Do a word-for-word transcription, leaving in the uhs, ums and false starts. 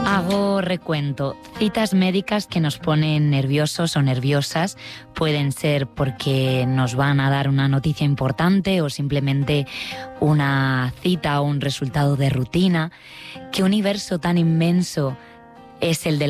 Hago recuento. Citas médicas que nos ponen nerviosos o nerviosas pueden ser porque nos van a dar una noticia importante o simplemente una cita o un resultado de rutina. ¿Qué universo tan inmenso es el de la